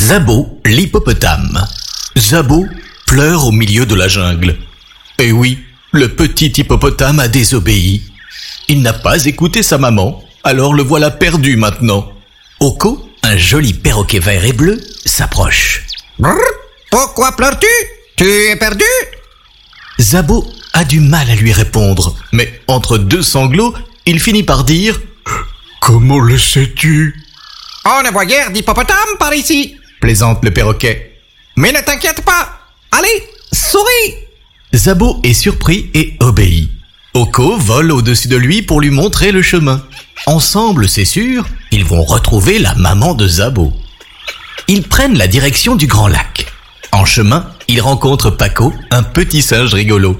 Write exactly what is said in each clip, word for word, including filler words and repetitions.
Zabo, l'hippopotame. Zabo pleure au milieu de la jungle. Et oui, le petit hippopotame a désobéi. Il n'a pas écouté sa maman, alors le voilà perdu maintenant. Oko, un joli perroquet vert et bleu, s'approche. Brrr, pourquoi pleures-tu? Tu es perdu? Zabo a du mal à lui répondre, mais entre deux sanglots, il finit par dire « Comment le sais-tu » On ne voit guère d'hippopotame par ici, plaisante le perroquet. Mais ne t'inquiète pas, allez, souris. Zabo est surpris et obéit. Oko vole au-dessus de lui pour lui montrer le chemin. Ensemble, c'est sûr, ils vont retrouver la maman de Zabo. Ils prennent la direction du grand lac. En chemin, ils rencontrent Paco, un petit singe rigolo.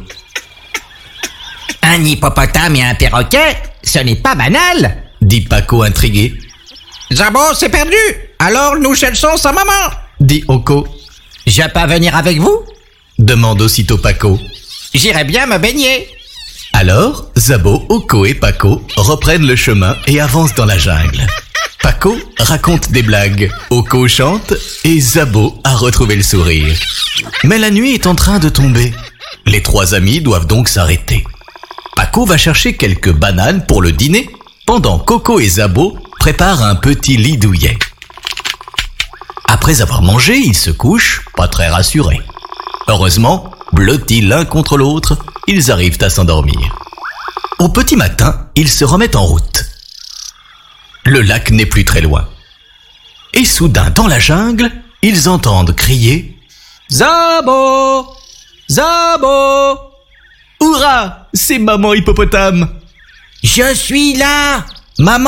Un hippopotame et un perroquet, ce n'est pas banal, dit Paco intrigué. Zabo s'est perdu, alors nous cherchons sa maman, dit Oko. Je peux venir avec vous? Demande aussitôt Paco. J'irai bien me baigner. Alors, Zabo, Oko et Paco reprennent le chemin et avancent dans la jungle. Paco raconte des blagues, Oko chante et Zabo a retrouvé le sourire. Mais la nuit est en train de tomber. Les trois amis doivent donc s'arrêter. Paco va chercher quelques bananes pour le dîner, pendant qu'Oko et Zabo préparent un petit lit douillet. Après avoir mangé, ils se couchent, pas très rassurés. Heureusement, blottis l'un contre l'autre, ils arrivent à s'endormir. Au petit matin, ils se remettent en route. Le lac n'est plus très loin. Et soudain, dans la jungle, ils entendent crier « Zabo! Zabo! Hurrah! C'est maman hippopotame !»« Je suis là! Maman !»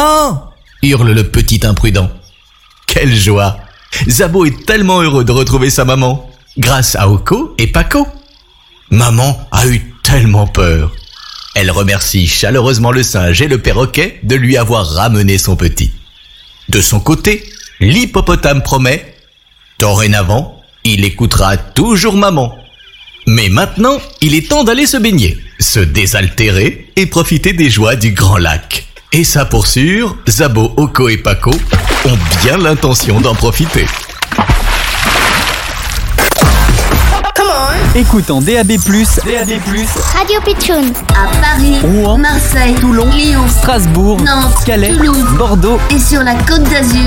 hurle le petit imprudent. Quelle joie! Zabo est tellement heureux de retrouver sa maman, grâce à Oko et Paco. Maman a eu tellement peur. Elle remercie chaleureusement le singe et le perroquet de lui avoir ramené son petit. De son côté, l'hippopotame promet « Dorénavant, il écoutera toujours maman. Mais maintenant, il est temps d'aller se baigner, se désaltérer et profiter des joies du grand lac. » Et ça pour sûr, Zabo, Oko et Paco ont bien l'intention d'en profiter. Écoute en D A B plus, D A B plus, Radio Pitchoun. À Paris, Rouen, Marseille, Toulon, Lyon, Strasbourg, Nantes, Calais, Toulouse, Bordeaux et sur la Côte d'Azur.